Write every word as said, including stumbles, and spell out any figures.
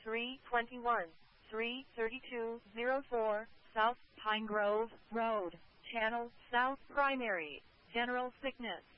three twenty-one, three thirty-two oh four, South Pine Grove Road, Channel South Primary, General Sickness.